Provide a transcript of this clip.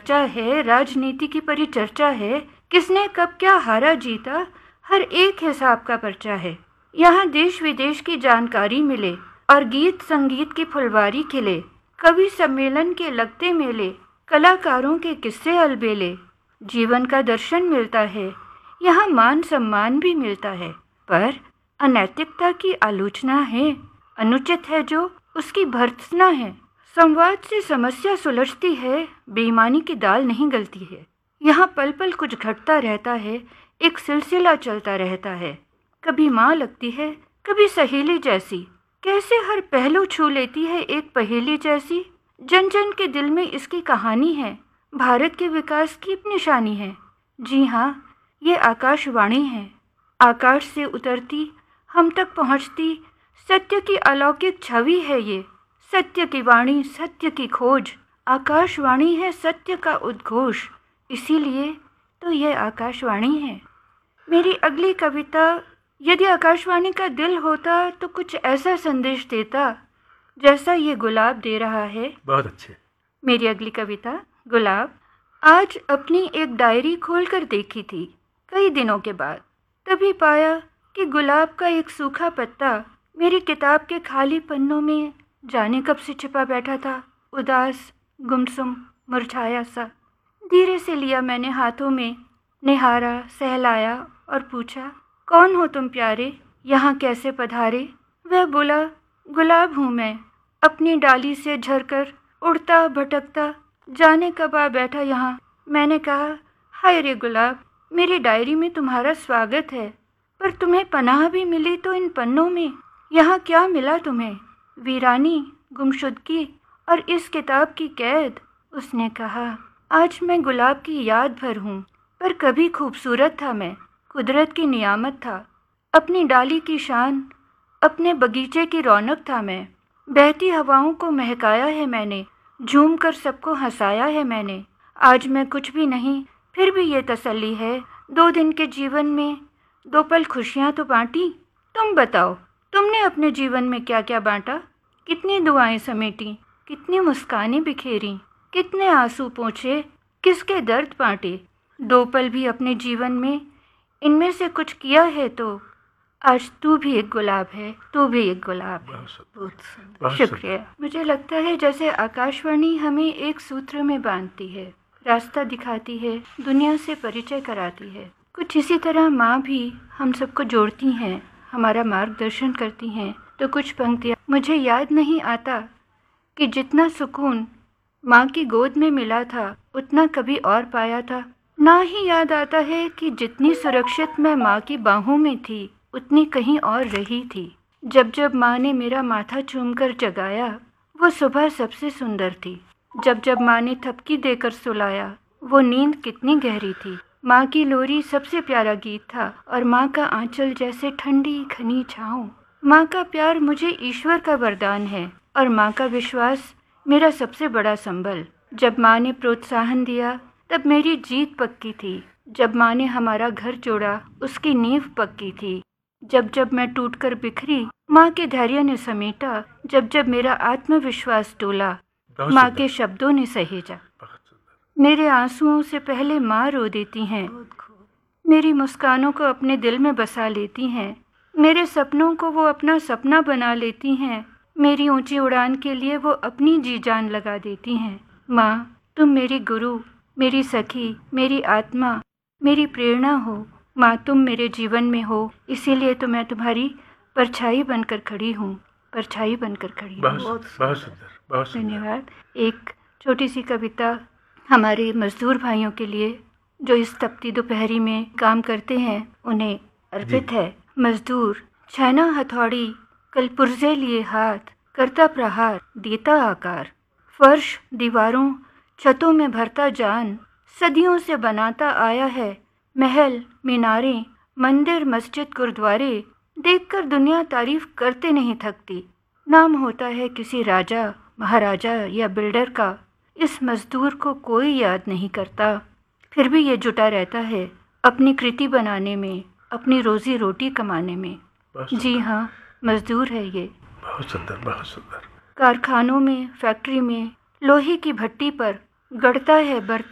चर्चा है, राजनीति की परिचर्चा है, किसने कब क्या हारा जीता, हर एक हिसाब का पर्चा है। यहाँ देश विदेश की जानकारी मिले और गीत संगीत की फुलवारी खिले, कवि सम्मेलन के लगते मेले, कलाकारों के किस्से अलबेले। जीवन का दर्शन मिलता है, यहाँ मान सम्मान भी मिलता है, पर अनैतिकता की आलोचना है, अनुचित है जो उसकी भर्त्सना है। संवाद से समस्या सुलझती है, बेईमानी की दाल नहीं गलती है। यहाँ पल पल कुछ घटता रहता है, एक सिलसिला चलता रहता है। कभी माँ लगती है, कभी सहेली जैसी, कैसे हर पहलू छू लेती है एक पहेली जैसी। जन जन के दिल में इसकी कहानी है, भारत के विकास की निशानी है। जी हाँ, ये आकाशवाणी है, आकाश से उतरती हम तक पहुँचती सत्य की अलौकिक छवि है ये। सत्य की वाणी, सत्य की खोज, आकाशवाणी है सत्य का उद्घोष, इसीलिए तो ये आकाशवाणी है। मेरी अगली कविता यदि आकाशवाणी का दिल होता तो कुछ ऐसा संदेश देता जैसा ये गुलाब दे रहा है। बहुत अच्छे। मेरी अगली कविता गुलाब। आज अपनी एक डायरी खोलकर देखी थी कई दिनों के बाद, तभी पाया कि गुलाब का एक सूखा पत्ता मेरी किताब के खाली पन्नों में जाने कब से छिपा बैठा था, उदास, गुमसुम, मुरझाया सा। धीरे से लिया मैंने हाथों में, निहारा, सहलाया और पूछा, कौन हो तुम प्यारे, यहाँ कैसे पधारे। वह बोला, गुलाब हूँ मैं, अपनी डाली से झरकर उड़ता भटकता, जाने कब आ बैठा यहाँ। मैंने कहा, हाय रे गुलाब, मेरी डायरी में तुम्हारा स्वागत है, पर तुम्हें पनाह भी मिली तो इन पन्नों में। यहाँ क्या मिला तुम्हें, वीरानी, गुमशुदगी और इस किताब की कैद। उसने कहा, आज मैं गुलाब की याद भर हूँ, पर कभी खूबसूरत था मैं, कुदरत की नियामत था, अपनी डाली की शान, अपने बगीचे की रौनक था मैं। बहती हवाओं को महकाया है मैंने, झूम कर सबको हंसाया है मैंने। आज मैं कुछ भी नहीं, फिर भी ये तसल्ली है, 2 दिन के जीवन में 2 पल खुशियाँ तो बांटी। तुम बताओ, तुमने अपने जीवन में क्या क्या बांटा, कितनी दुआएं समेटी, कितनी मुस्कानें बिखेरी, कितने आंसू पोंछे, किसके दर्द बांटे। 2 पल भी अपने जीवन में इनमें से कुछ किया है तो आज तू भी एक गुलाब है, तू भी एक गुलाब है। बहुत शुक्रिया। मुझे लगता है जैसे आकाशवाणी हमें एक सूत्र में बांधती है, रास्ता दिखाती है, दुनिया से परिचय कराती है। कुछ इसी तरह माँ भी हम सबको जोड़ती हैं, हमारा मार्गदर्शन करती हैं। तो कुछ पंक्तियाँ मुझे याद नहीं आता कि जितना सुकून माँ की गोद में मिला था उतना कभी और पाया था। ना ही याद आता है कि जितनी सुरक्षित मैं माँ की बाहों में थी उतनी कहीं और रही थी। जब जब माँ ने मेरा माथा चूमकर जगाया वो सुबह सबसे सुंदर थी। जब जब माँ ने थपकी देकर सुलाया वो नींद कितनी गहरी थी। माँ की लोरी सबसे प्यारा गीत था और माँ का आंचल जैसे ठंडी घनी छाँव। माँ का प्यार मुझे ईश्वर का वरदान है और माँ का विश्वास मेरा सबसे बड़ा संबल। जब माँ ने प्रोत्साहन दिया तब मेरी जीत पक्की थी। जब माँ ने हमारा घर जोड़ा उसकी नींव पक्की थी। जब जब मैं टूटकर बिखरी माँ के धैर्य ने समेटा। जब जब मेरा आत्मविश्वास डोला माँ के शब्दों ने सहेजा। मेरे आंसुओं से पहले माँ रो देती हैं, मेरी मुस्कानों को अपने दिल में बसा लेती हैं, मेरे सपनों को वो अपना सपना बना लेती हैं, मेरी ऊंची उड़ान के लिए वो अपनी जी जान लगा देती हैं। माँ, तुम मेरी गुरु, मेरी सखी, मेरी आत्मा, मेरी प्रेरणा हो। माँ, तुम मेरे जीवन में हो, इसीलिए तो मैं तुम्हारी परछाई बनकर खड़ी हूँ, परछाई बनकर खड़ी हूँ। बहुत सुंदर, बहुत सुंदर। धन्यवाद। एक छोटी सी कविता हमारे मजदूर भाइयों के लिए जो इस तपती दोपहरी में काम करते हैं उन्हें अर्पित है। मजदूर, छैना हथौड़ी कल पुर्जे लिए हाथ, करता प्रहार देता आकार, फर्श दीवारों छतों में भरता जान, सदियों से बनाता आया है महल मीनारें मंदिर मस्जिद गुरुद्वारे, देखकर दुनिया तारीफ करते नहीं थकती। नाम होता है किसी राजा महाराजा या बिल्डर का, इस मजदूर को कोई याद नहीं करता, फिर भी ये जुटा रहता है अपनी कृति बनाने में, अपनी रोजी रोटी कमाने में। जी हाँ, मजदूर है ये। बहुत सुंदर, बहुत सुंदर। कारखानों में, फैक्ट्री में लोहे की भट्टी पर गढ़ता है बर्तन।